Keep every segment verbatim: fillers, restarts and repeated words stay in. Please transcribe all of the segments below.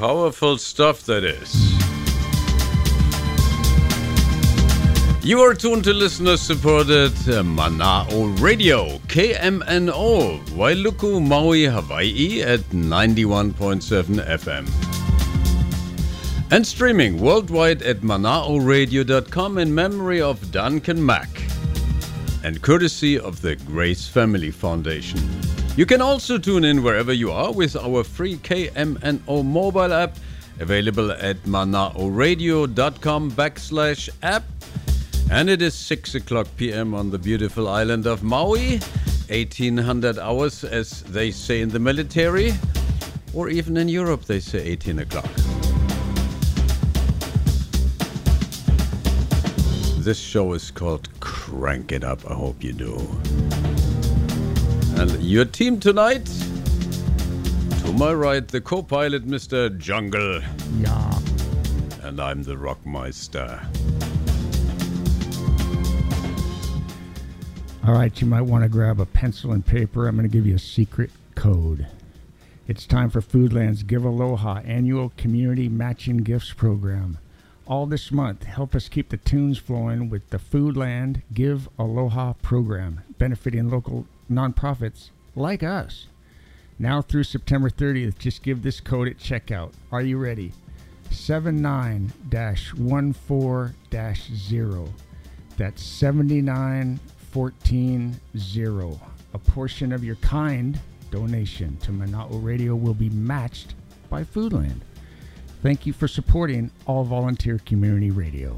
Powerful stuff that is. You are tuned to listener-supported uh, Mana'o Radio, K M N O, Wailuku, Maui, Hawaii at ninety-one point seven F M. And streaming worldwide at mana'o radio dot com in memory of Duncan Mack. And courtesy of the Grace Family Foundation. You can also tune in wherever you are with our free K M N O mobile app, available at mana'o radio dot com backslash app. And it is six o'clock p.m. on the beautiful island of Maui, eighteen hundred hours as they say in the military, or even in Europe they say eighteen o'clock. This show is called Crank It Up, I hope you do. And your team tonight, to my right, the co-pilot, Mister Jungle. Yeah. And I'm the Rockmeister. All right, you might want to grab a pencil and paper. I'm going to give you a secret code. It's time for Foodland's Give Aloha annual community matching gifts program. All this month, help us keep the tunes flowing with the Foodland Give Aloha program, benefiting local nonprofits like us. Now through September thirtieth, just give this code at checkout. Are you ready? seven nine one four zero. That's seventy-nine fourteen zero. A portion of your kind donation to Mana'o Radio will be matched by Foodland. Thank you for supporting all volunteer community radio.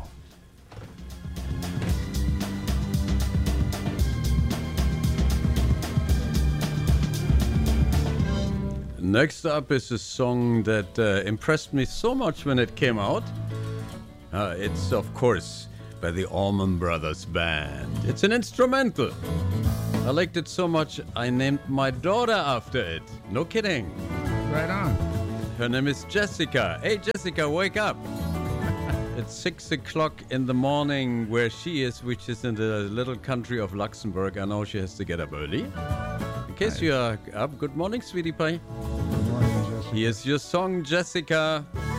Next up is a song that uh, impressed me so much when it came out. Uh, it's, of course, by the Allman Brothers Band. It's an instrumental. I liked it so much, I named my daughter after it. No kidding. Right on. Her name is Jessica. Hey, Jessica, wake up. It's six o'clock in the morning where she is, which is in the little country of Luxembourg. I know she has to get up early. In case you are up, good morning, sweetie pie. Good morning, Jessica. Here's your song, Jessica.